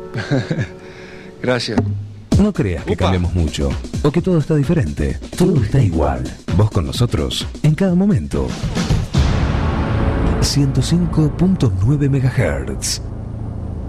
Gracias. No creas que cambiamos mucho o que todo está diferente. Todo está igual. Vos con nosotros en cada momento. 105.9 MHz.